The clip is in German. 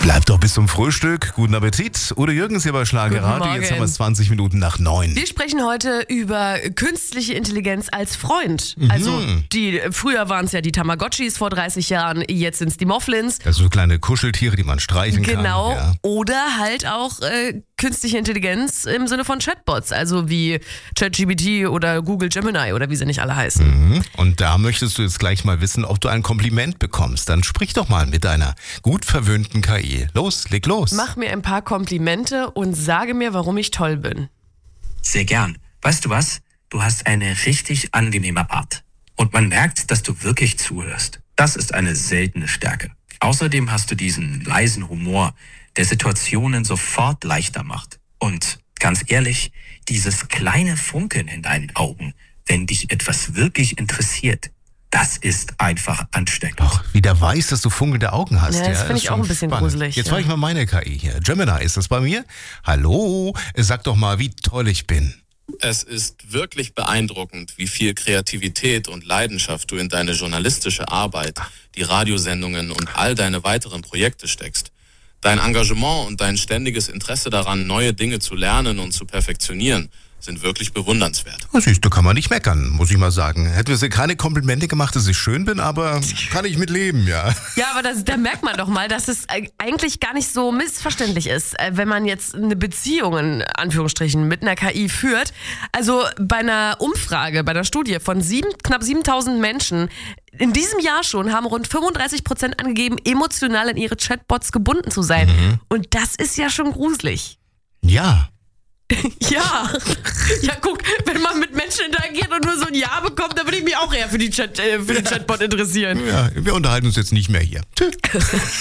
Bleibt doch bis zum Frühstück. Guten Appetit. Udo Jürgens hier bei Schlagerradio. Jetzt haben wir es 20 Minuten nach 9. Wir sprechen heute über künstliche Intelligenz als Freund. Also früher waren es ja die Tamagotchis vor 30 Jahren, jetzt sind es die Mofflins. Also so kleine Kuscheltiere, die man streichen kann. Genau. Ja. Oder halt auch künstliche Intelligenz im Sinne von Chatbots, also wie ChatGPT oder Google Gemini oder wie sie nicht alle heißen. Und da möchtest du jetzt gleich mal wissen, ob du ein Kompliment bekommst. Dann sprich doch mal mit deiner gut verwöhnten KI. Los, leg los. Mach mir ein paar Komplimente und sage mir, warum ich toll bin. Sehr gern. Weißt du was? Du hast eine richtig angenehme Art. Und man merkt, dass du wirklich zuhörst. Das ist eine seltene Stärke. Außerdem hast du diesen leisen Humor, der Situationen sofort leichter macht. Und ganz ehrlich, dieses kleine Funkeln in deinen Augen, wenn dich etwas wirklich interessiert, das ist einfach ansteckend. Ach, wie der weiß, dass du funkelnde Augen hast. Ja, das finde ich auch ein bisschen gruselig. Jetzt frage ich mal meine KI hier. Gemini, ist das bei mir? Hallo, sag doch mal, wie toll ich bin. Es ist wirklich beeindruckend, wie viel Kreativität und Leidenschaft du in deine journalistische Arbeit, die Radiosendungen und all deine weiteren Projekte steckst. Dein Engagement und dein ständiges Interesse daran, neue Dinge zu lernen und zu perfektionieren, sind wirklich bewundernswert. Siehst du, kann man nicht meckern, muss ich mal sagen. Hätte sie keine Komplimente gemacht, dass ich schön bin, aber kann ich mit leben, ja. Ja, aber da merkt man doch mal, dass es eigentlich gar nicht so missverständlich ist, wenn man jetzt eine Beziehung in Anführungsstrichen mit einer KI führt. Also bei einer Umfrage, bei einer Studie von knapp 7.000 Menschen in diesem Jahr schon haben rund 35% angegeben, emotional in ihre Chatbots gebunden zu sein. Und das ist ja schon gruselig. Ja. Ja, guck, wenn man mit Menschen interagiert und nur so ein Ja bekommt, dann würde ich mich auch eher für den Chatbot interessieren. Ja, wir unterhalten uns jetzt nicht mehr hier. Tschüss.